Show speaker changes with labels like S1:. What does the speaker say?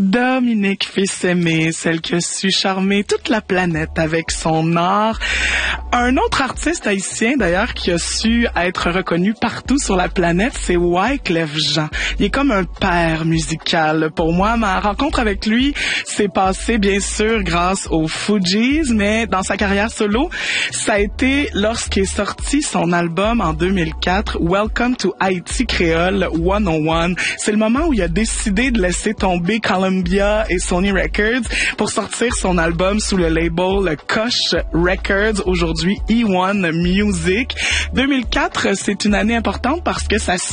S1: Dominique Fils-Aimé, celle qui a su charmer toute la planète avec son art. Un autre artiste haïtien, d'ailleurs, qui a su être reconnu partout sur la planète, c'est Wyclef Jean. Il est comme un père musical. Pour moi, ma rencontre avec lui s'est passée, bien sûr, grâce aux Fugees, mais dans sa carrière solo, ça a été lorsqu'il est sorti son album en 2004, Welcome to Haïti Creole 101. C'est le moment où il a décidé de laisser tomber Columbia et Sony Records pour sortir son album sous le label Koch Records, aujourd'hui E1 Music. 2004, c'est une année importante parce que ça